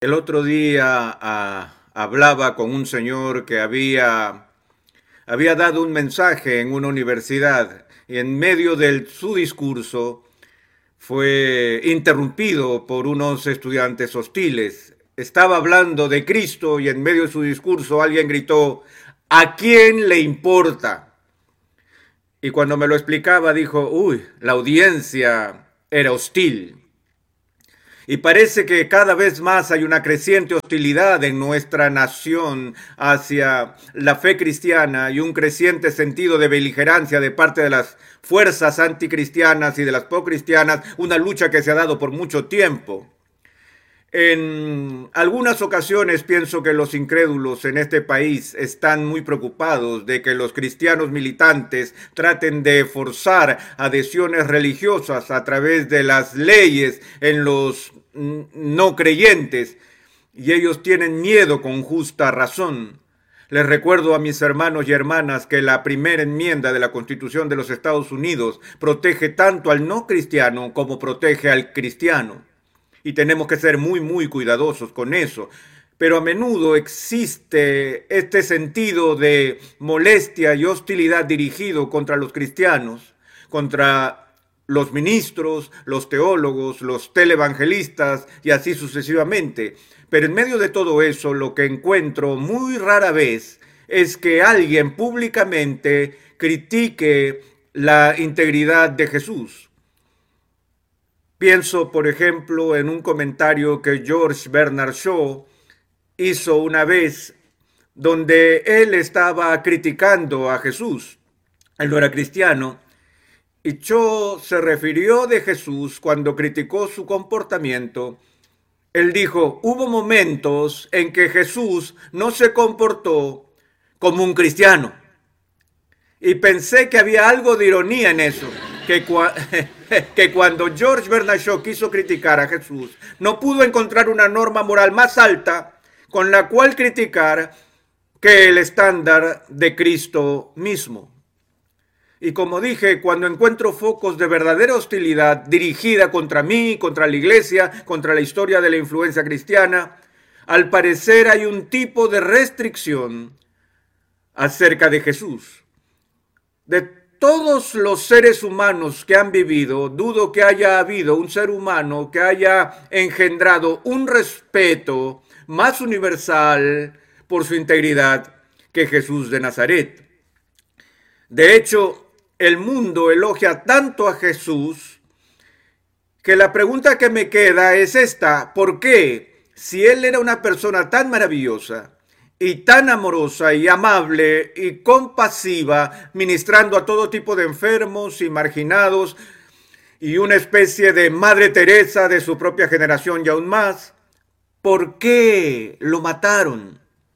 El otro día hablaba con un señor que había dado un mensaje en una universidad y en medio de su discurso fue interrumpido por unos estudiantes hostiles. Estaba hablando de Cristo y en medio de su discurso alguien gritó: ¿a quién le importa? Y cuando me lo explicaba dijo: uy, la audiencia era hostil. Y parece que cada vez más hay una creciente hostilidad en nuestra nación hacia la fe cristiana y un creciente sentido de beligerancia de parte de las fuerzas anticristianas y de las pro-cristianas, una lucha que se ha dado por mucho tiempo. En algunas ocasiones pienso que los incrédulos en este país están muy preocupados de que los cristianos militantes traten de forzar adhesiones religiosas a través de las leyes en los no creyentes, y ellos tienen miedo con justa razón. Les recuerdo a mis hermanos y hermanas que la primera enmienda de la Constitución de los Estados Unidos protege tanto al no cristiano como protege al cristiano. Y tenemos que ser muy, muy cuidadosos con eso. Pero a menudo existe este sentido de molestia y hostilidad dirigido contra los cristianos, contra los ministros, los teólogos, los televangelistas y así sucesivamente. Pero en medio de todo eso, lo que encuentro muy rara vez es que alguien públicamente critique la integridad de Jesús. Pienso, por ejemplo, en un comentario que George Bernard Shaw hizo una vez, donde él estaba criticando a Jesús. Él no era cristiano, y Shaw se refirió de Jesús cuando criticó su comportamiento. Él dijo: hubo momentos en que Jesús no se comportó como un cristiano. Y pensé que había algo de ironía en eso, que, que cuando George Bernard Shaw quiso criticar a Jesús, no pudo encontrar una norma moral más alta con la cual criticar que el estándar de Cristo mismo. Y como dije, cuando encuentro focos de verdadera hostilidad dirigida contra mí, contra la iglesia, contra la historia de la influencia cristiana, al parecer hay un tipo de restricción acerca de Jesús. De todos los seres humanos que han vivido, dudo que haya habido un ser humano que haya engendrado un respeto más universal por su integridad que Jesús de Nazaret. De hecho, el mundo elogia tanto a Jesús que la pregunta que me queda es esta: ¿por qué, si él era una persona tan maravillosa y tan amorosa y amable y compasiva, ministrando a todo tipo de enfermos y marginados, y una especie de Madre Teresa de su propia generación y aún más, ¿por qué lo mataron?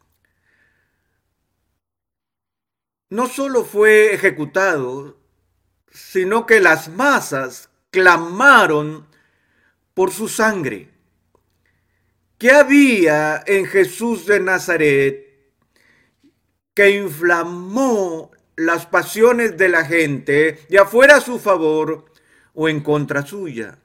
No solo fue ejecutado, sino que las masas clamaron por su sangre. ¿Qué había en Jesús de Nazaret que inflamó las pasiones de la gente, ya fuera a su favor o en contra suya?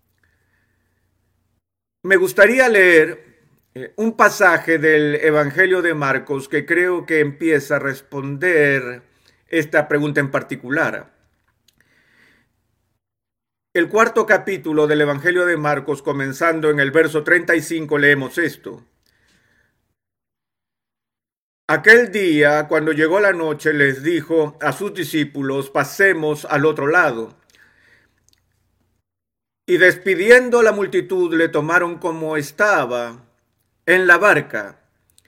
Me gustaría leer un pasaje del Evangelio de Marcos que creo que empieza a responder esta pregunta en particular. El cuarto capítulo del Evangelio de Marcos, comenzando en el verso 35, leemos esto. Aquel día, cuando llegó la noche, les dijo a sus discípulos: pasemos al otro lado. Y despidiendo a la multitud, le tomaron como estaba en la barca.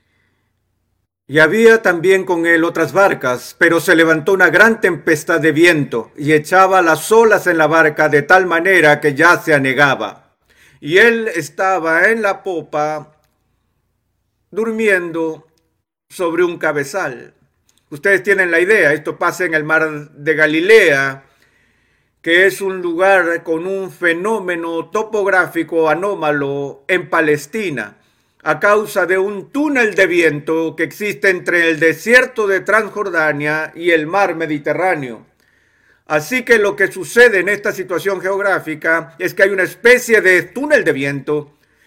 Y había también con él otras barcas, pero se levantó una gran tempestad de viento y echaba las olas en la barca de tal manera que ya se anegaba. Y él estaba en la popa durmiendo sobre un cabezal. Ustedes tienen la idea, esto pasa en el mar de Galilea, que es un lugar con un fenómeno topográfico anómalo en Palestina, a causa de un túnel de viento que existe entre el desierto de Transjordania y el mar Mediterráneo. Así que lo que sucede en esta situación geográfica es que hay una especie de túnel de viento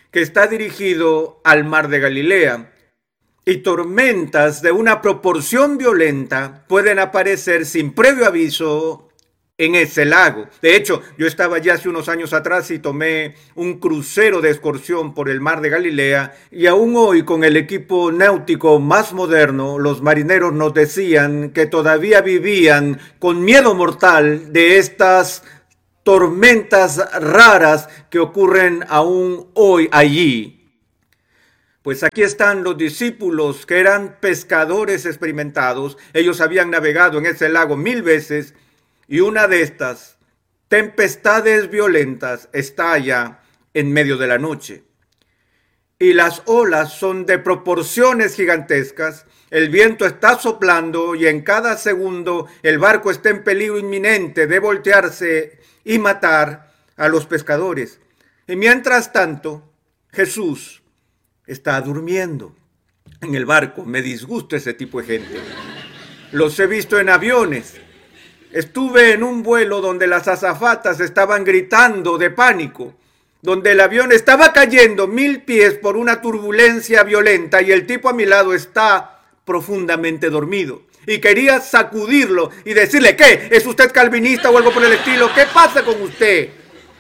que está dirigido al mar de Galilea. Y tormentas de una proporción violenta pueden aparecer sin previo aviso en ese lago. De hecho, yo estaba ya hace unos años atrás y tomé un crucero de excursión por el mar de Galilea, y aún hoy, con el equipo náutico más moderno, los marineros nos decían que todavía vivían con miedo mortal de estas tormentas raras que ocurren aún hoy allí. Pues aquí están los discípulos que eran pescadores experimentados. Ellos habían navegado en ese lago 1000 veces, y una de estas tempestades violentas estalla en medio de la noche. Y las olas son de proporciones gigantescas. El viento está soplando y en cada segundo el barco está en peligro inminente de voltearse y matar a los pescadores. Y mientras tanto, Jesús está durmiendo en el barco. Me disgusta ese tipo de gente. Los he visto en aviones. Estuve en un vuelo donde las azafatas estaban gritando de pánico, donde el avión estaba cayendo 1000 pies por una turbulencia violenta y el tipo a mi lado está profundamente dormido. Y quería sacudirlo y decirle: ¿qué? ¿Es usted calvinista o algo por el estilo? ¿Qué pasa con usted?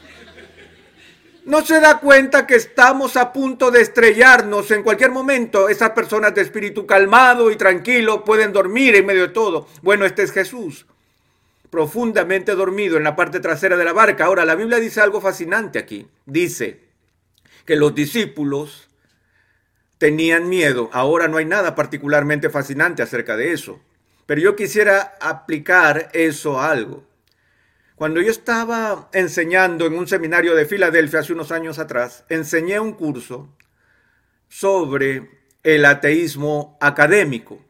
¿No se da cuenta que estamos a punto de estrellarnos en cualquier momento? Esas personas de espíritu calmado y tranquilo pueden dormir en medio de todo. Bueno, este es Jesús, profundamente dormido en la parte trasera de la barca. Ahora, la Biblia dice algo fascinante aquí. Dice que los discípulos tenían miedo. Ahora no hay nada particularmente fascinante acerca de eso, pero yo quisiera aplicar eso a algo. Cuando yo estaba enseñando en un seminario de Filadelfia hace unos años atrás, enseñé un curso sobre el ateísmo académico.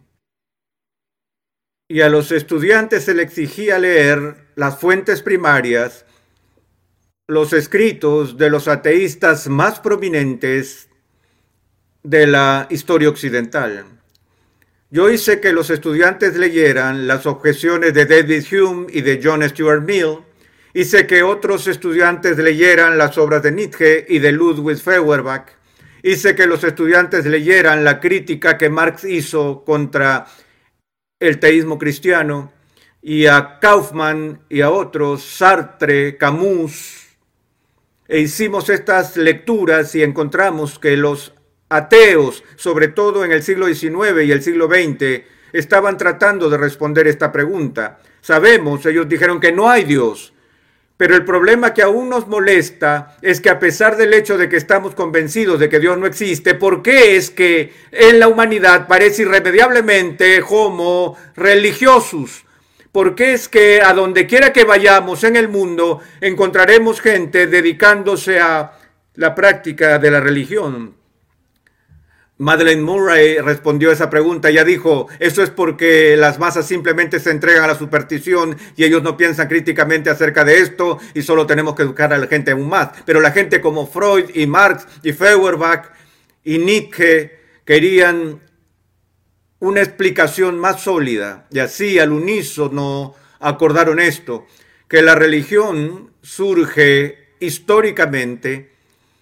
Y a los estudiantes se les exigía leer las fuentes primarias, los escritos de los ateístas más prominentes de la historia occidental. Yo hice que los estudiantes leyeran las objeciones de David Hume y de John Stuart Mill. Hice que otros estudiantes leyeran las obras de Nietzsche y de Ludwig Feuerbach. Hice que los estudiantes leyeran la crítica que Marx hizo contra el teísmo cristiano, y a Kaufman y a otros, Sartre, Camus. E hicimos estas lecturas y encontramos que los ateos, sobre todo en el siglo XIX y el siglo XX, estaban tratando de responder esta pregunta. Sabemos, ellos dijeron, que no hay Dios, pero el problema que aún nos molesta es que, a pesar del hecho de que estamos convencidos de que Dios no existe, ¿por qué es que en la humanidad parece irremediablemente homo religiosus? ¿Por qué es que a donde quiera que vayamos en el mundo encontraremos gente dedicándose a la práctica de la religión? Madeleine Murray respondió a esa pregunta. Ella dijo: eso es porque las masas simplemente se entregan a la superstición y ellos no piensan críticamente acerca de esto, y solo tenemos que educar a la gente aún más. Pero la gente como Freud y Marx y Feuerbach y Nietzsche querían una explicación más sólida, y así al unísono acordaron esto, que la religión surge históricamente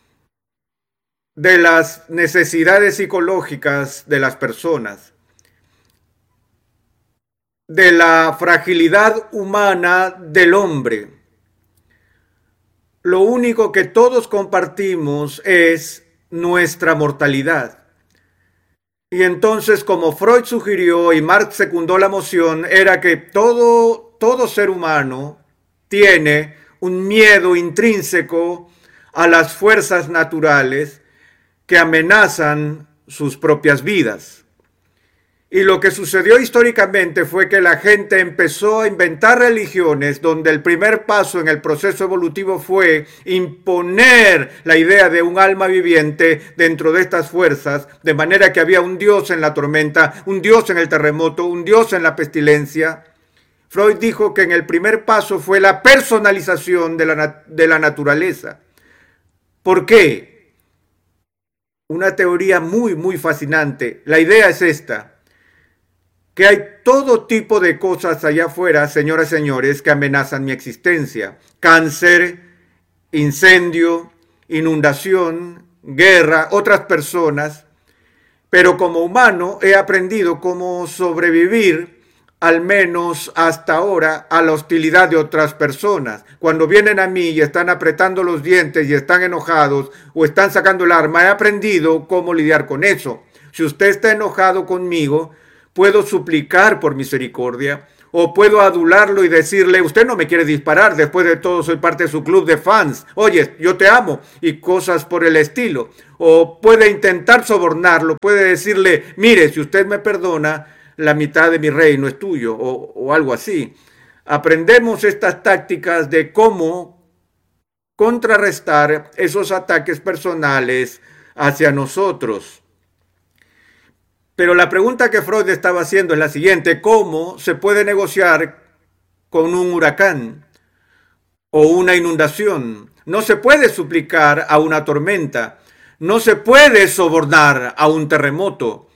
de las necesidades psicológicas de las personas, de la fragilidad humana del hombre. Lo único que todos compartimos es nuestra mortalidad. Y entonces, como Freud sugirió y Marx secundó la moción, era que todo ser humano tiene un miedo intrínseco a las fuerzas naturales que amenazan sus propias vidas. Y lo que sucedió históricamente fue que la gente empezó a inventar religiones donde el primer paso en el proceso evolutivo fue imponer la idea de un alma viviente dentro de estas fuerzas, de manera que había un Dios en la tormenta, un Dios en el terremoto, un Dios en la pestilencia. Freud dijo que en el primer paso fue la personalización de la naturaleza. ¿Por qué? Una teoría muy fascinante. La idea es esta: que hay todo tipo de cosas allá afuera, señoras y señores, que amenazan mi existencia. Cáncer, incendio, inundación, guerra, otras personas, pero como humano he aprendido cómo sobrevivir, al menos hasta ahora, a la hostilidad de otras personas. Cuando vienen a mí y están apretando los dientes y están enojados o están sacando el arma, he aprendido cómo lidiar con eso. Si usted está enojado conmigo, puedo suplicar por misericordia o puedo adularlo y decirle, usted no me quiere disparar, después de todo soy parte de su club de fans, oye, yo te amo y cosas por el estilo. O puede intentar sobornarlo, puede decirle, mire, si usted me perdona, la mitad de mi reino es tuyo o algo así. Aprendemos estas tácticas de cómo contrarrestar esos ataques personales hacia nosotros. Pero la pregunta que Freud estaba haciendo es la siguiente: ¿cómo se puede negociar con un huracán o una inundación? No se puede suplicar a una tormenta, no se puede sobornar a un terremoto,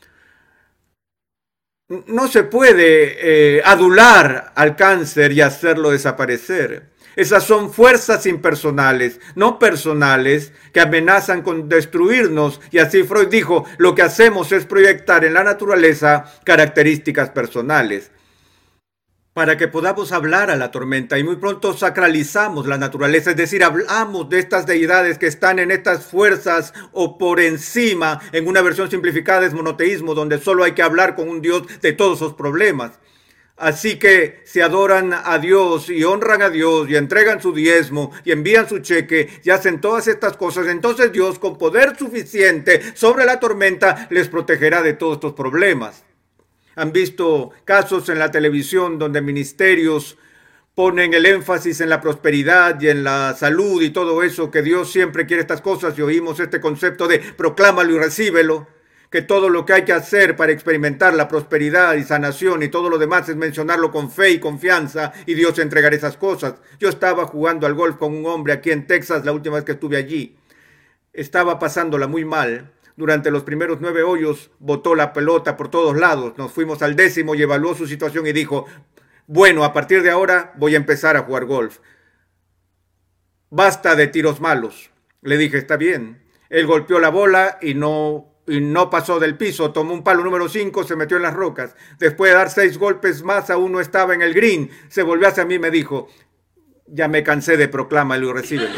no se puede adular al cáncer y hacerlo desaparecer. Esas son fuerzas impersonales, no personales, que amenazan con destruirnos. Y así Freud dijo, lo que hacemos es proyectar en la naturaleza características personales para que podamos hablar a la tormenta y muy pronto sacralizamos la naturaleza, es decir, hablamos de estas deidades que están en estas fuerzas o por encima. En una versión simplificada es monoteísmo, donde solo hay que hablar con un Dios de todos sus problemas. Así que si adoran a Dios y honran a Dios y entregan su diezmo y envían su cheque y hacen todas estas cosas, entonces Dios con poder suficiente sobre la tormenta les protegerá de todos estos problemas. Han visto casos en la televisión donde ministerios ponen el énfasis en la prosperidad y en la salud y todo eso, que Dios siempre quiere estas cosas, y oímos este concepto de proclámalo y recíbelo, que todo lo que hay que hacer para experimentar la prosperidad y sanación y todo lo demás es mencionarlo con fe y confianza y Dios entregará esas cosas. Yo estaba jugando al golf con un hombre aquí en Texas la última vez que estuve allí. Estaba pasándola muy mal. Durante los primeros 9 hoyos botó la pelota por todos lados. Nos fuimos al 10º y evaluó su situación y dijo, bueno, a partir de ahora voy a empezar a jugar golf. Basta de tiros malos. Le dije, está bien. Él golpeó la bola y no pasó del piso. Tomó un palo número 5, se metió en las rocas. Después de dar 6 golpes más, aún no estaba en el green. Se volvió hacia mí y me dijo, ya me cansé de proclámalo y recíbelo.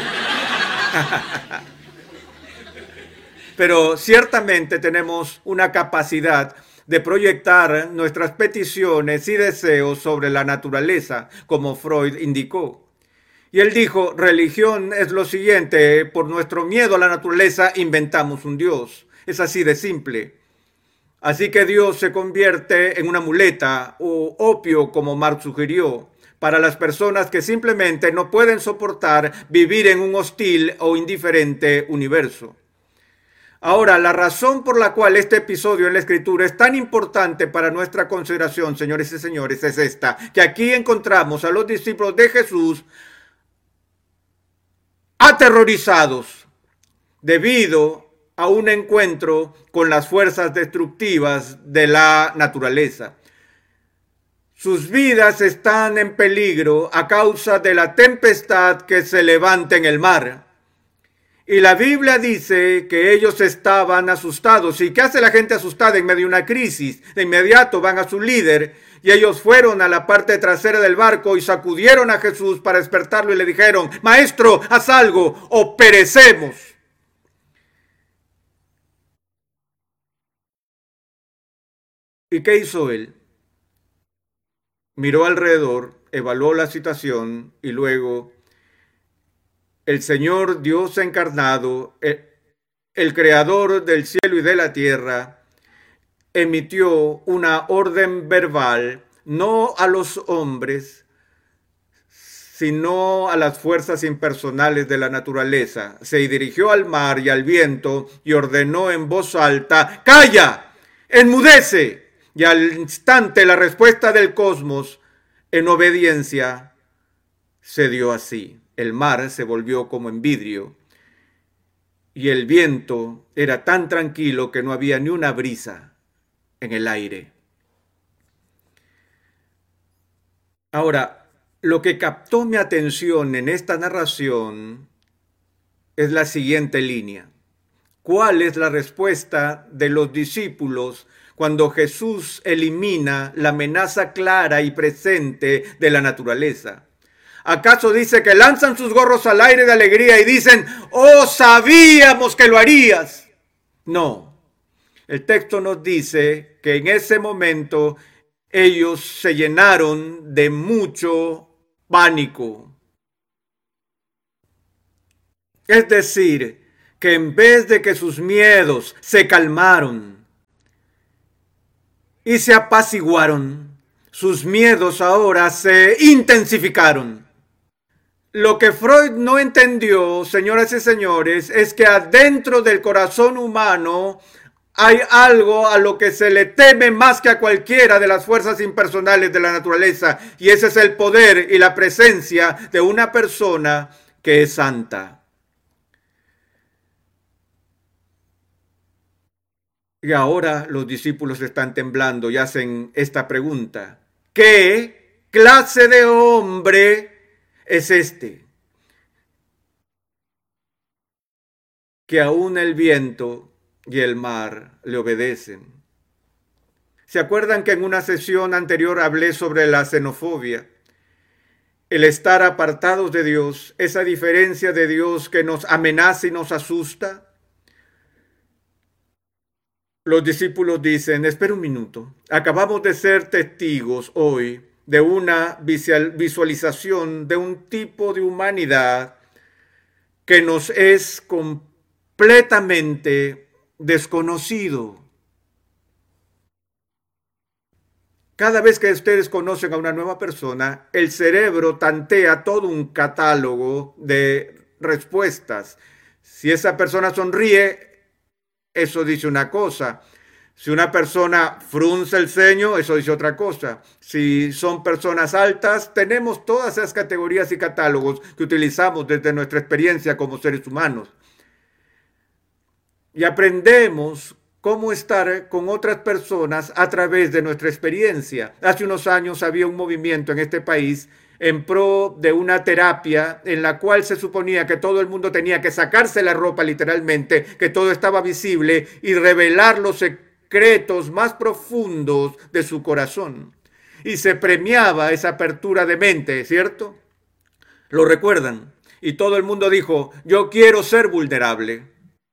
Pero ciertamente tenemos una capacidad de proyectar nuestras peticiones y deseos sobre la naturaleza, como Freud indicó. Y él dijo, religión es lo siguiente, por nuestro miedo a la naturaleza inventamos un Dios. Es así de simple. Así que Dios se convierte en una muleta o opio, como Marx sugirió, para las personas que simplemente no pueden soportar vivir en un hostil o indiferente universo. Ahora, la razón por la cual este episodio en la Escritura es tan importante para nuestra consideración, señores y señores, es esta, que aquí encontramos a los discípulos de Jesús aterrorizados debido a un encuentro con las fuerzas destructivas de la naturaleza. Sus vidas están en peligro a causa de la tempestad que se levanta en el mar. Y la Biblia dice que ellos estaban asustados. ¿Y qué hace la gente asustada en medio de una crisis? De inmediato van a su líder y ellos fueron a la parte trasera del barco y sacudieron a Jesús para despertarlo y le dijeron, Maestro, haz algo o perecemos. ¿Y qué hizo él? Miró alrededor, evaluó la situación y luego el Señor Dios encarnado, el creador del cielo y de la tierra, emitió una orden verbal, no a los hombres, sino a las fuerzas impersonales de la naturaleza. Se dirigió al mar y al viento y ordenó en voz alta, ¡calla! ¡Enmudece! Y al instante la respuesta del cosmos, en obediencia, se dio así. El mar se volvió como en vidrio y el viento era tan tranquilo que no había ni una brisa en el aire. Ahora, lo que captó mi atención en esta narración es la siguiente línea. ¿Cuál es la respuesta de los discípulos cuando Jesús elimina la amenaza clara y presente de la naturaleza? ¿Acaso dice que lanzan sus gorros al aire de alegría y dicen, oh, sabíamos que lo harías? No, el texto nos dice que en ese momento ellos se llenaron de mucho pánico. Es decir, que en vez de que sus miedos se calmaron y se apaciguaron, sus miedos ahora se intensificaron. Lo que Freud no entendió, señoras y señores, es que adentro del corazón humano hay algo a lo que se le teme más que a cualquiera de las fuerzas impersonales de la naturaleza, y ese es el poder y la presencia de una persona que es santa. Y ahora los discípulos están temblando y hacen esta pregunta: ¿qué clase de hombre es este, que aún el viento y el mar le obedecen? ¿Se acuerdan que en una sesión anterior hablé sobre la xenofobia? El estar apartados de Dios, esa diferencia de Dios que nos amenaza y nos asusta. Los discípulos dicen, espera un minuto, acabamos de ser testigos hoy de una visualización de un tipo de humanidad que nos es completamente desconocido. Cada vez que ustedes conocen a una nueva persona, el cerebro tantea todo un catálogo de respuestas. Si esa persona sonríe, eso dice una cosa. Si una persona frunce el ceño, eso dice otra cosa. Si son personas altas, tenemos todas esas categorías y catálogos que utilizamos desde nuestra experiencia como seres humanos. Y aprendemos cómo estar con otras personas a través de nuestra experiencia. Hace unos años había un movimiento en este país en pro de una terapia en la cual se suponía que todo el mundo tenía que sacarse la ropa literalmente, que todo estaba visible y revelar los secretos más profundos de su corazón. Y se premiaba esa apertura de mente, ¿cierto? ¿Lo recuerdan? Y todo el mundo dijo, yo quiero ser vulnerable.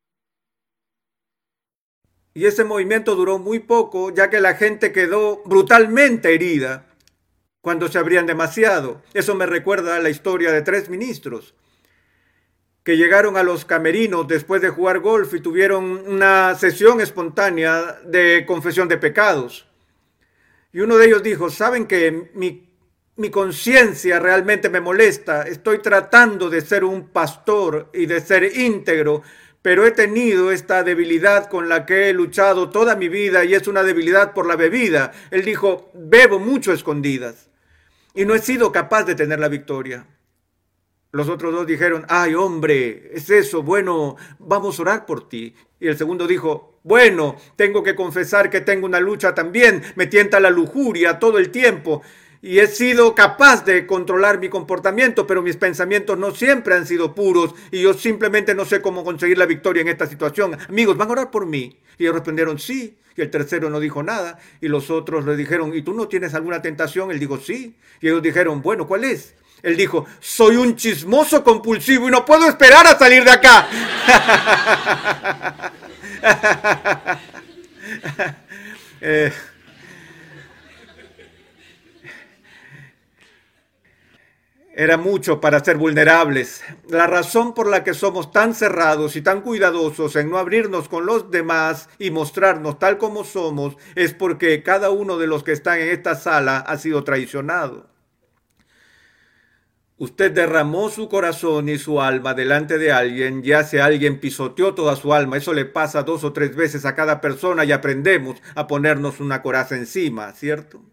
Y ese movimiento duró muy poco, ya que la gente quedó brutalmente herida cuando se abrían demasiado. Eso me recuerda a la historia de 3 ministros que llegaron a los camerinos después de jugar golf y tuvieron una sesión espontánea de confesión de pecados. Y uno de ellos dijo, ¿saben que mi conciencia realmente me molesta? Estoy tratando de ser un pastor y de ser íntegro, pero he tenido esta debilidad con la que he luchado toda mi vida y es una debilidad por la bebida. Él dijo, bebo mucho a escondidas y no he sido capaz de tener la victoria. Los otros 2 dijeron, ay hombre, es eso, bueno, vamos a orar por ti. Y el segundo dijo, bueno, tengo que confesar que tengo una lucha también, me tienta la lujuria todo el tiempo. Y he sido capaz de controlar mi comportamiento, pero mis pensamientos no siempre han sido puros y yo simplemente no sé cómo conseguir la victoria en esta situación. Amigos, ¿van a orar por mí? Y ellos respondieron, sí. Y el tercero no dijo nada. Y los otros le dijeron, ¿y tú no tienes alguna tentación? Él dijo, sí. Y ellos dijeron, bueno, ¿cuál es? Él dijo, soy un chismoso compulsivo y no puedo esperar a salir de acá. Era mucho para ser vulnerables. La razón por la que somos tan cerrados y tan cuidadosos en no abrirnos con los demás y mostrarnos tal como somos es porque cada uno de los que están en esta sala ha sido traicionado. Usted derramó su corazón y su alma delante de alguien, ya sea alguien pisoteó toda su alma. Eso le pasa 2 o 3 veces a cada persona y aprendemos a ponernos una coraza encima, ¿cierto?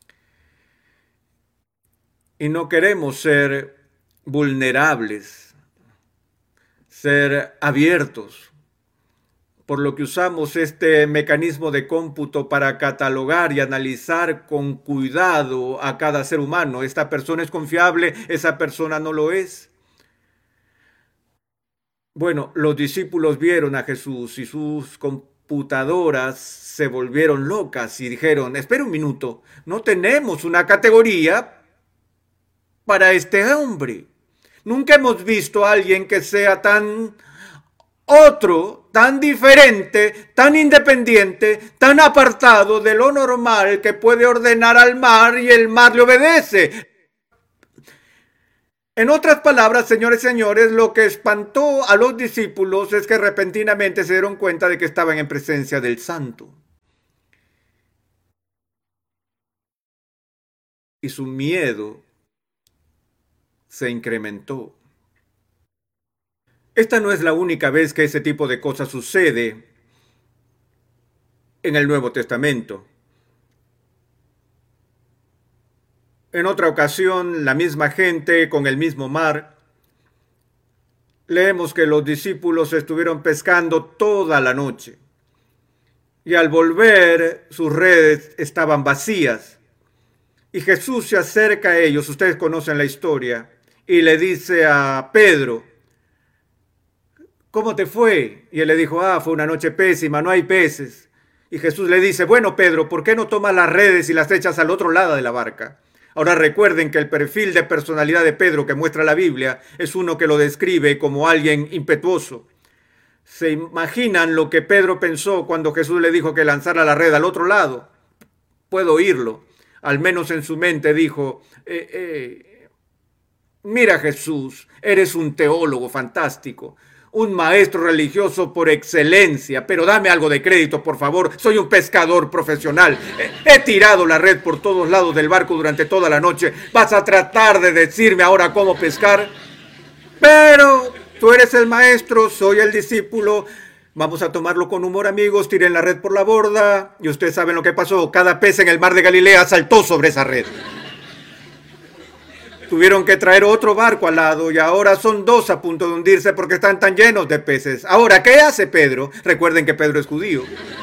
Y no queremos ser vulnerables, ser abiertos, por lo que usamos este mecanismo de cómputo para catalogar y analizar con cuidado a cada ser humano. Esta persona es confiable, esa persona no lo es. Bueno, los discípulos vieron a Jesús y sus computadoras se volvieron locas y dijeron, espera un minuto, no tenemos una categoría para este hombre. Nunca hemos visto a alguien que sea tan otro, tan diferente, tan independiente, tan apartado de lo normal que puede ordenar al mar y el mar le obedece. En otras palabras, señores y señores, lo que espantó a los discípulos es que repentinamente se dieron cuenta de que estaban en presencia del Santo. Y su miedo se incrementó. Esta no es la única vez que ese tipo de cosas sucede en el Nuevo Testamento. En otra ocasión, la misma gente con el mismo mar. Leemos que los discípulos estuvieron pescando toda la noche y al volver sus redes estaban vacías. Y Jesús se acerca a ellos, ustedes conocen la historia, y le dice a Pedro, ¿cómo te fue? Y él le dijo, fue una noche pésima, no hay peces. Y Jesús le dice, bueno, Pedro, ¿por qué no tomas las redes y las echas al otro lado de la barca? Ahora recuerden que el perfil de personalidad de Pedro que muestra la Biblia es uno que lo describe como alguien impetuoso. ¿Se imaginan lo que Pedro pensó cuando Jesús le dijo que lanzara la red al otro lado? Puedo oírlo. Al menos en su mente dijo, mira Jesús, eres un teólogo fantástico, un maestro religioso por excelencia, pero dame algo de crédito, por favor. Soy un pescador profesional. He tirado la red por todos lados del barco durante toda la noche. ¿Vas a tratar de decirme ahora cómo pescar? Pero tú eres el maestro, soy el discípulo. Vamos a tomarlo con humor, amigos. Tiren la red por la borda. Y ustedes saben lo que pasó. Cada pez en el mar de Galilea saltó sobre esa red. Tuvieron que traer otro barco al lado y ahora son dos a punto de hundirse porque están tan llenos de peces. Ahora, ¿qué hace Pedro? Recuerden que Pedro es judío.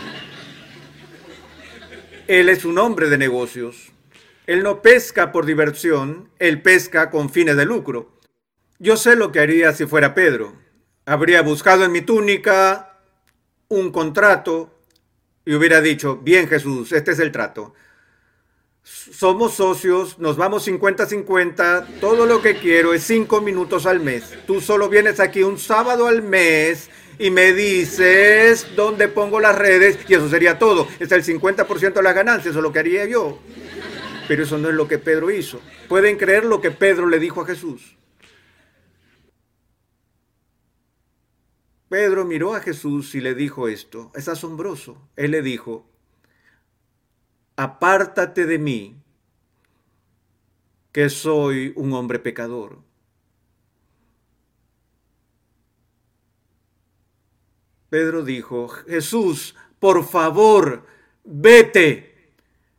Él es un hombre de negocios. Él no pesca por diversión, él pesca con fines de lucro. Yo sé lo que haría si fuera Pedro. Habría buscado en mi túnica un contrato y hubiera dicho, bien Jesús, este es el trato. Somos socios, nos vamos 50-50, todo lo que quiero es 5 minutos al mes. Tú solo vienes aquí un sábado al mes y me dices dónde pongo las redes y eso sería todo. Es el 50% de las ganancias, eso es lo que haría yo. Pero eso no es lo que Pedro hizo. ¿Pueden creer lo que Pedro le dijo a Jesús? Pedro miró a Jesús y le dijo esto. Es asombroso. Él le dijo, apártate de mí, que soy un hombre pecador. Pedro dijo, Jesús, por favor, vete.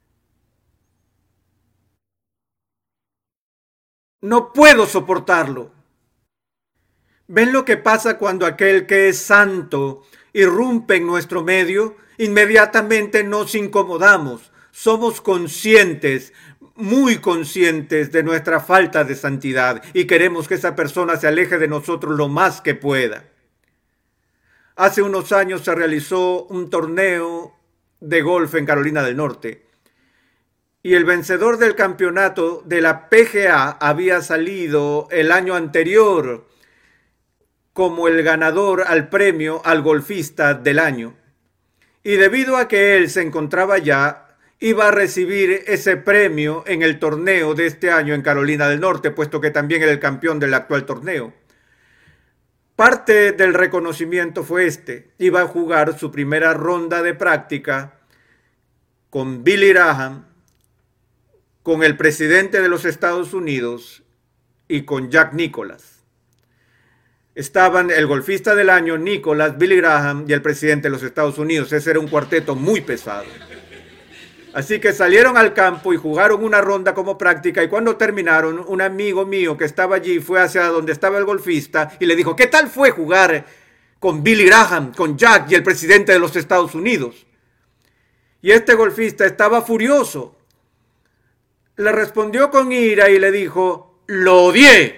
No puedo soportarlo. ¿Ven lo que pasa cuando aquel que es santo irrumpe en nuestro medio? Inmediatamente nos incomodamos. Somos conscientes, muy conscientes de nuestra falta de santidad y queremos que esa persona se aleje de nosotros lo más que pueda. Hace unos años se realizó un torneo de golf en Carolina del Norte y el vencedor del campeonato de la PGA había salido el año anterior como el ganador al premio al golfista del año. Y debido a que él se encontraba allá, iba a recibir ese premio en el torneo de este año en Carolina del Norte, puesto que también era el campeón del actual torneo. Parte del reconocimiento fue este. Iba a jugar su primera ronda de práctica con Billy Graham, con el presidente de los Estados Unidos y con Jack Nicklaus. Estaban el golfista del año, Nicklaus, Billy Graham y el presidente de los Estados Unidos. Ese era un cuarteto muy pesado. Así que salieron al campo y jugaron una ronda como práctica y cuando terminaron, un amigo mío que estaba allí fue hacia donde estaba el golfista y le dijo, ¿qué tal fue jugar con Billy Graham, con Jack y el presidente de los Estados Unidos? Y este golfista estaba furioso. Le respondió con ira y le dijo, lo odié.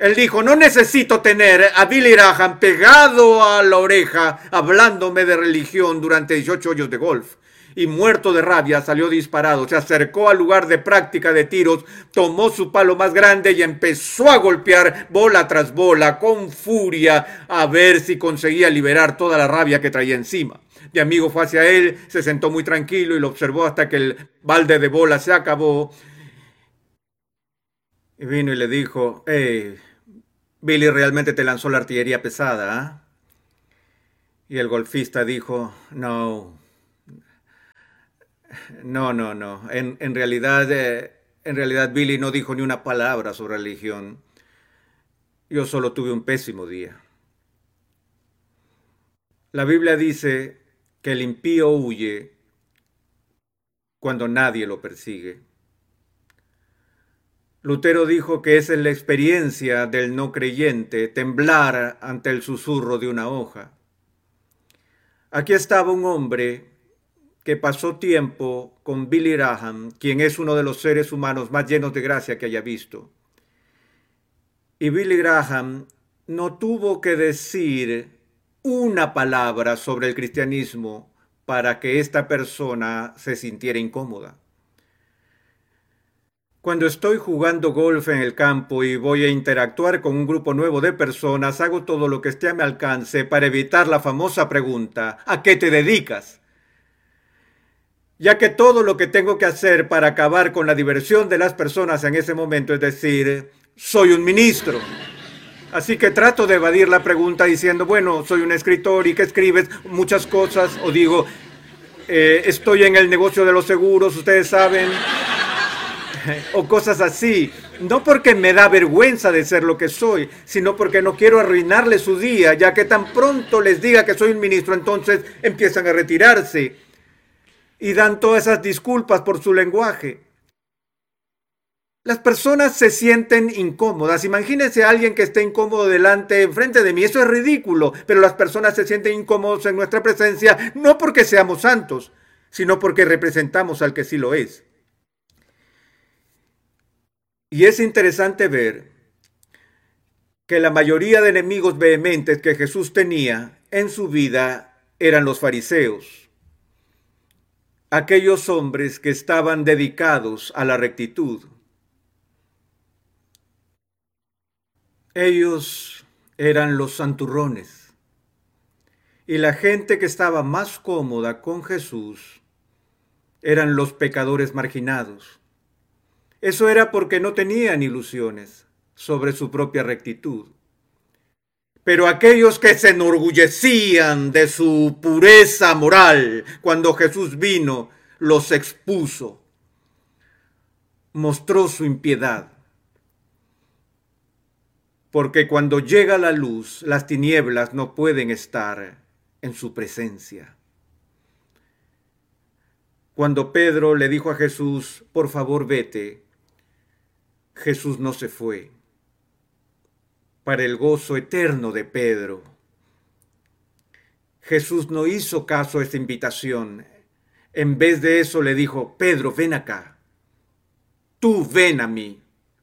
Él dijo, no necesito tener a Billy Graham pegado a la oreja hablándome de religión durante 18 hoyos de golf. Y muerto de rabia salió disparado, se acercó al lugar de práctica de tiros, tomó su palo más grande y empezó a golpear bola tras bola con furia a ver si conseguía liberar toda la rabia que traía encima. Mi amigo fue hacia él, se sentó muy tranquilo y lo observó hasta que el balde de bola se acabó. Y vino y le dijo, hey, Billy realmente te lanzó la artillería pesada, ¿ah? Y el golfista dijo, no, no. En realidad Billy no dijo ni una palabra sobre religión. Yo solo tuve un pésimo día. La Biblia dice que el impío huye cuando nadie lo persigue. Lutero dijo que esa es la experiencia del no creyente, temblar ante el susurro de una hoja. Aquí estaba un hombre que pasó tiempo con Billy Graham, quien es uno de los seres humanos más llenos de gracia que haya visto. Y Billy Graham no tuvo que decir una palabra sobre el cristianismo para que esta persona se sintiera incómoda. Cuando estoy jugando golf en el campo y voy a interactuar con un grupo nuevo de personas, hago todo lo que esté a mi alcance para evitar la famosa pregunta, ¿a qué te dedicas? Ya que todo lo que tengo que hacer para acabar con la diversión de las personas en ese momento es decir, soy un ministro. Así que trato de evadir la pregunta diciendo, bueno, soy un escritor y ¿qué escribes? Muchas cosas. O digo, estoy en el negocio de los seguros, ustedes saben. O cosas así. No porque me da vergüenza de ser lo que soy, sino porque no quiero arruinarle su día, ya que tan pronto les diga que soy un ministro, entonces empiezan a retirarse y dan todas esas disculpas por su lenguaje. Las personas se sienten incómodas. Imagínense a alguien que esté incómodo enfrente de mí. Eso es ridículo, pero las personas se sienten incómodos en nuestra presencia, no porque seamos santos, sino porque representamos al que sí lo es. Y es interesante ver que la mayoría de enemigos vehementes que Jesús tenía en su vida eran los fariseos, aquellos hombres que estaban dedicados a la rectitud. Ellos eran los santurrones. Y la gente que estaba más cómoda con Jesús eran los pecadores marginados. Eso era porque no tenían ilusiones sobre su propia rectitud. Pero aquellos que se enorgullecían de su pureza moral, cuando Jesús vino, los expuso, mostró su impiedad. Porque cuando llega la luz, las tinieblas no pueden estar en su presencia. Cuando Pedro le dijo a Jesús, por favor vete, Jesús no se fue. Para el gozo eterno de Pedro, Jesús no hizo caso a esta invitación. En vez de eso le dijo, Pedro, ven acá. Tú ven a mí.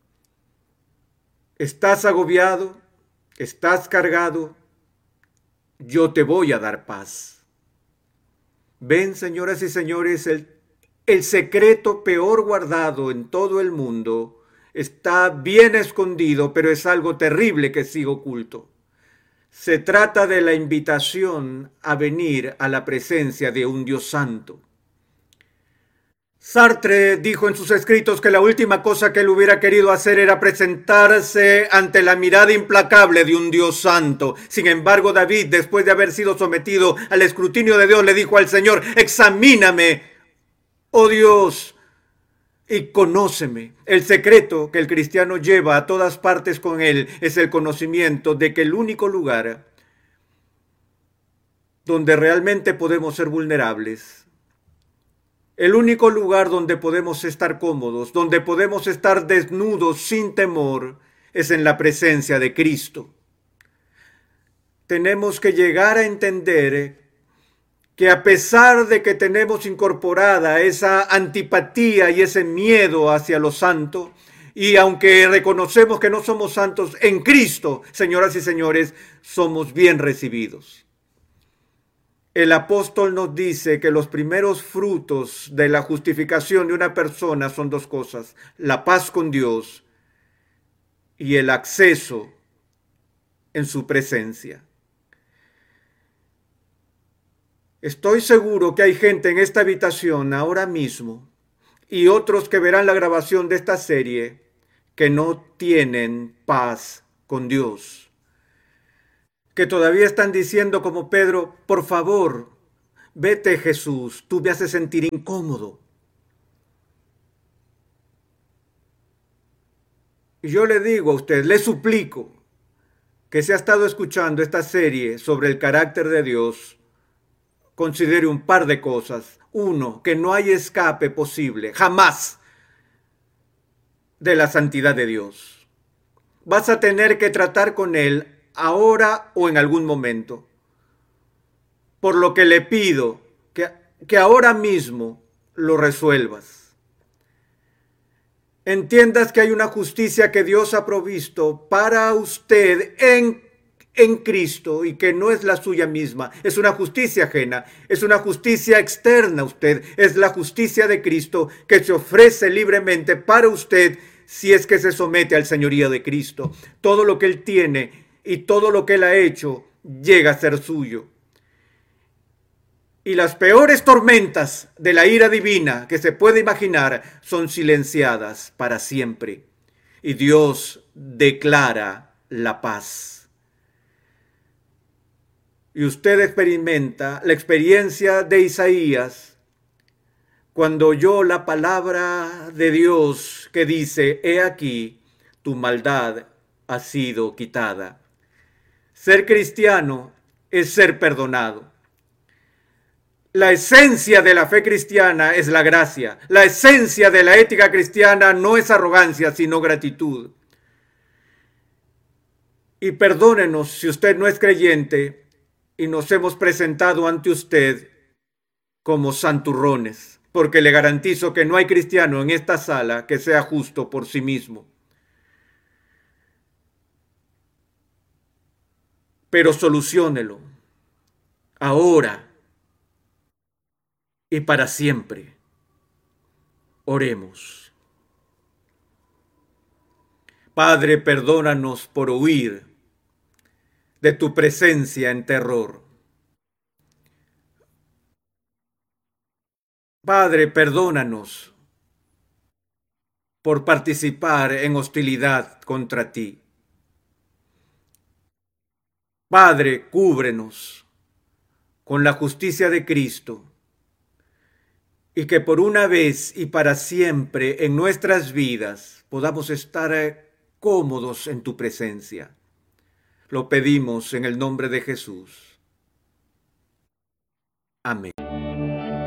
¿Estás agobiado? ¿Estás cargado? Yo te voy a dar paz. Ven, señoras y señores, el secreto peor guardado en todo el mundo está bien escondido, pero es algo terrible que sigue oculto. Se trata de la invitación a venir a la presencia de un Dios santo. Sartre dijo en sus escritos que la última cosa que él hubiera querido hacer era presentarse ante la mirada implacable de un Dios santo. Sin embargo, David, después de haber sido sometido al escrutinio de Dios, le dijo al Señor, examíname, oh Dios, y conóceme. El secreto que el cristiano lleva a todas partes con él es el conocimiento de que el único lugar donde realmente podemos ser vulnerables, el único lugar donde podemos estar cómodos, donde podemos estar desnudos sin temor, es en la presencia de Cristo. Tenemos que llegar a entender que a pesar de que tenemos incorporada esa antipatía y ese miedo hacia lo santo, Y aunque reconocemos que no somos santos, en Cristo, señoras y señores, somos bien recibidos. El apóstol nos dice que los primeros frutos de la justificación de una persona son dos cosas: la paz con Dios y el acceso en su presencia. Estoy seguro que hay gente en esta habitación ahora mismo y otros que verán la grabación de esta serie que no tienen paz con Dios, que todavía están diciendo como Pedro: por favor, vete Jesús, tú me haces sentir incómodo. Y yo le digo a usted, le suplico que si ha estado escuchando esta serie sobre el carácter de Dios, considere un par de cosas. Uno, que no hay escape posible, jamás, de la santidad de Dios. Vas a tener que tratar con Él ahora o en algún momento. Por lo que le pido que ahora mismo lo resuelvas. Entiendas que hay una justicia que Dios ha provisto para usted en Cristo y que no es la suya misma, es una justicia ajena, es una justicia externa a usted, es la justicia de Cristo que se ofrece libremente para usted si es que se somete al señorío de Cristo. Todo lo que Él tiene y todo lo que Él ha hecho llega a ser suyo. Y las peores tormentas de la ira divina que se puede imaginar son silenciadas para siempre. Y Dios declara la paz. Y usted experimenta la experiencia de Isaías cuando oyó la palabra de Dios que dice: he aquí, tu maldad ha sido quitada. Ser cristiano es ser perdonado. La esencia de la fe cristiana es la gracia. La esencia de la ética cristiana no es arrogancia, sino gratitud. Y perdónenos si usted no es creyente y nos hemos presentado ante usted como santurrones, porque le garantizo que no hay cristiano en esta sala que sea justo por sí mismo. Pero soluciónelo ahora y para siempre. Oremos. Padre, perdónanos por huir de tu presencia en terror. Padre, perdónanos por participar en hostilidad contra ti. Padre, cúbrenos con la justicia de Cristo y que por una vez y para siempre en nuestras vidas podamos estar cómodos en tu presencia. Lo pedimos en el nombre de Jesús. Amén.